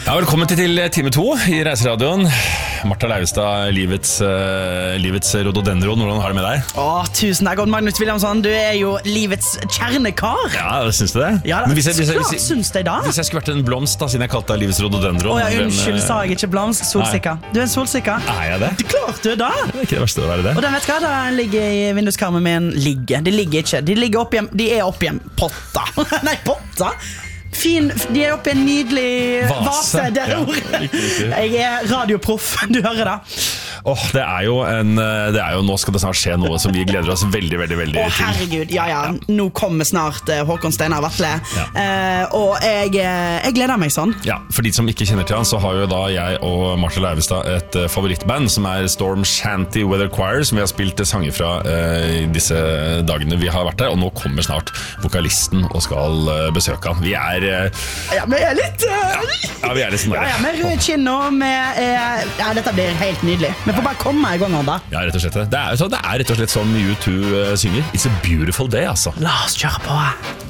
Ja, velkommen til time 2 i Reiseradioen. Martha Leivestad, livets rododendron. Hvordan har det med deg? Tusen takk, Magnus Williamson. Du jo livets kjernekar. Ja, synes du det? Ja, Men klart synes jeg da. Hvis jeg skulle vært en blomst da, siden jeg kalte deg livets rododendron. Unnskyld, sa jeg ikke blomst? Solsikka. Du en solsikka. Jeg det? Klart du da. Det ikke det verste å være det. Og den vet hva, da ligger i vinduskarmen med en ligge. De ligger ikke, de er oppi en potta. Nei, potta? Fin, de er oppe i en nydelig vase. Det ordet. Jeg radioproff, du hører det. Det er jo nå skal det snart skje noe som vi gleder oss veldig til. Herregud, ja. Nå kommer snart Håkon Steinar Vatle. Og jeg gleder meg sånn. Ja, for de som ikke kjenner til han, så har jo da jeg og Martha Leivestad et favorittband som Storm Shanty Weather Choir, som vi har spilt sanger fra disse dagene vi har vært der. Og nå kommer snart vokalisten og skal besøke han. Vi er litt vi er litt sånn der. Med rød kinn og dette blir helt nydelig. Men får bare komme i gang da. Ja, rett og slett. Det er rett og slett sånn U2 synger. It's a beautiful day, altså. La oss kjøre på.